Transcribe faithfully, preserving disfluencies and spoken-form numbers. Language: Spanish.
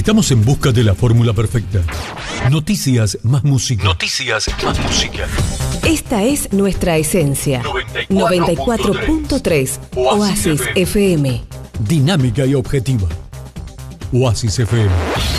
Estamos en busca de la fórmula perfecta. Noticias más música. Noticias más música. Esta es nuestra esencia. noventa y cuatro punto tres Oasis F M. Dinámica y objetiva. Oasis F M.